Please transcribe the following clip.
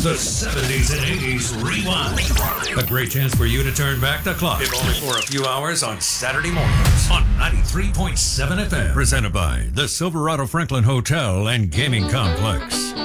The 70s and 80s Rewind. A great chance for you to turn back the clock. If only for a few hours on Saturday mornings on 93.7 FM. Presented by the Silverado Franklin Hotel and Gaming Complex.